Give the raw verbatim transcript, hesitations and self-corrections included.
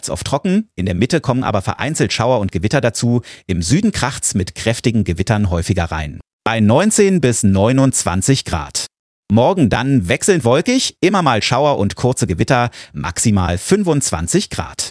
bleibt's oft trocken, in der Mitte kommen aber vereinzelt Schauer und Gewitter dazu, im Süden kracht's mit kräftigen Gewittern häufiger rein. Bei neunzehn bis neunundzwanzig Grad. Morgen dann wechselnd wolkig, immer mal Schauer und kurze Gewitter, maximal fünfundzwanzig Grad.